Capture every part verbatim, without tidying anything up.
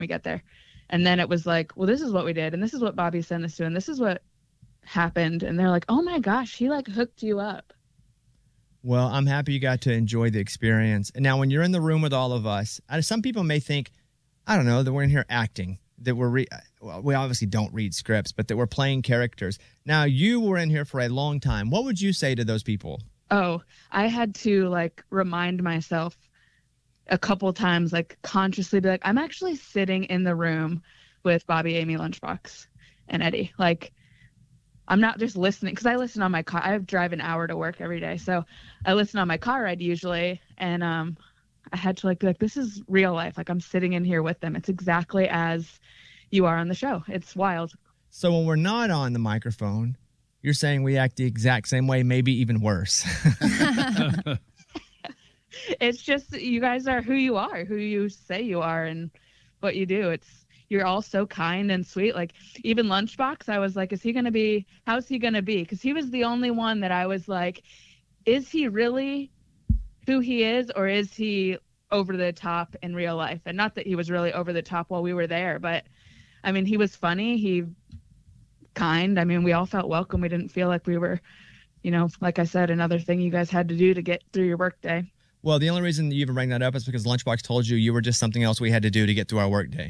we get there. And then it was like, well, this is what we did. And this is what Bobby sent us to. And this is what happened. And they're like, oh my gosh, he like hooked you up. Well, I'm happy you got to enjoy the experience. And now when you're in the room with all of us, some people may think, I don't know, that we're in here acting, that we're, re- well, we obviously don't read scripts, but that we're playing characters. Now, you were in here for a long time. What would you say to those people? Oh, I had to like remind myself a couple times, like consciously be like, I'm actually sitting in the room with Bobby, Amy, Lunchbox, and Eddie. Like, I'm not just listening, because I listen on my car. I drive an hour to work every day, so I listen on my car ride usually, and um, I had to like be like, this is real life. Like, I'm sitting in here with them. It's exactly as you are on the show. It's wild. So when we're not on the microphone, you're saying we act the exact same way, maybe even worse. It's just, you guys are who you are, who you say you are, and what you do. It's, you're all so kind and sweet. Like, even Lunchbox, I was like, is he going to be, how's he going to be? Because he was the only one that I was like, is he really who he is, or is he over the top in real life? And not that he was really over the top while we were there, but I mean, he was funny. He kind. I mean, we all felt welcome. We didn't feel like we were, you know, like I said, another thing you guys had to do to get through your workday. Well, the only reason you even bring that up is because Lunchbox told you you were just something else we had to do to get through our workday.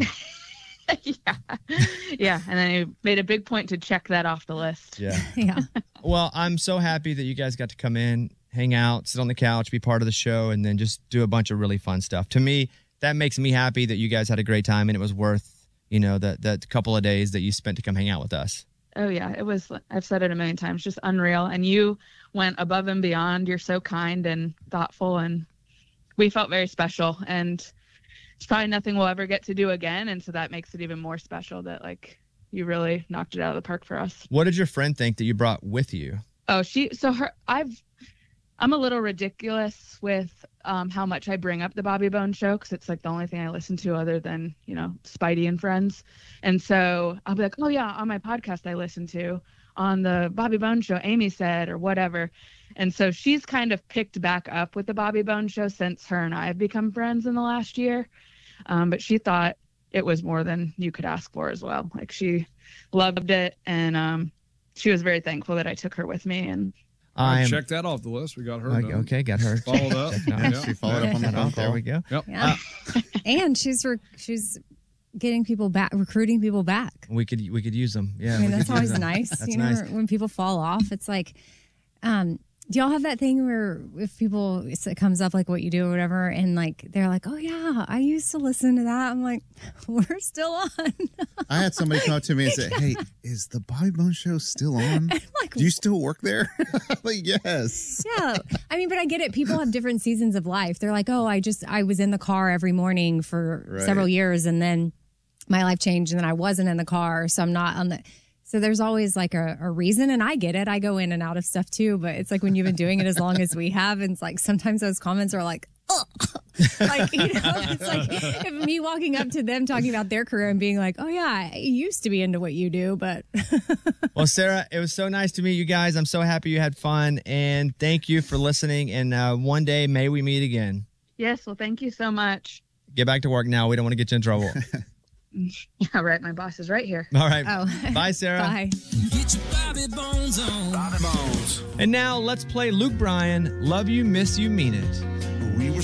yeah. Yeah. And then he made a big point to check that off the list. Yeah. Yeah. Well, I'm so happy that you guys got to come in, hang out, sit on the couch, be part of the show, and then just do a bunch of really fun stuff. To me, that makes me happy that you guys had a great time and it was worth, you know, that, that couple of days that you spent to come hang out with us. Oh, yeah. It was, I've said it a million times, just unreal. And you went above and beyond. You're so kind and thoughtful, and we felt very special. And it's probably nothing we'll ever get to do again. And so that makes it even more special that, like, you really knocked it out of the park for us. What did your friend think that you brought with you? Oh, she, so her, I've, I'm a little ridiculous with um, how much I bring up the Bobby Bones Show, because it's like the only thing I listen to other than, you know, Spidey and Friends. And so I'll be like, oh, yeah, on my podcast I listen to, on the Bobby Bones Show, Amy said, or whatever. And so she's kind of picked back up with the Bobby Bones Show since her and I have become friends in the last year. Um, but she thought it was more than you could ask for as well. Like, she loved it. And um, she was very thankful that I took her with me. And I checked that off the list. We got her. Okay, okay, got her followed up. Yeah. She followed up on the phone call. There we go. Yep. Yeah. Uh, and she's re- she's getting people back, recruiting people back. We could we could use them. Yeah, I mean, that's always nice. That's you know, nice. when people fall off, it's like, um, do y'all have that thing where if people, it comes up like what you do or whatever, and like they're like, oh yeah, I used to listen to that. I'm like, we're still on. I had somebody come up to me and say, hey, is the Bobby Bones Show still on? Like, do you still work there? I'm like, yes. Yeah. I mean, but I get it. People have different seasons of life. They're like, oh, I just, I was in the car every morning for Right. several years, and then my life changed, and then I wasn't in the car, so I'm not on the. So there's always like a, a reason, and I get it. I go in and out of stuff too, but it's like when you've been doing it as long as we have, and it's like sometimes those comments are like, oh, like, you know, it's like if me walking up to them talking about their career and being like, oh yeah, I used to be into what you do, but. Well, Sarah, it was so nice to meet you guys. I'm so happy you had fun, and thank you for listening. And uh, one day, may we meet again. yes, well, thank you so much. Get back to work now. We don't want to get you in trouble. Yeah, right. My boss is right here. All right. Oh. Bye, Sarah. Bye. Get your Bobby Bones on. Bobby Bones. And now let's play Luke Bryan, Love You, Miss You, Mean It. We were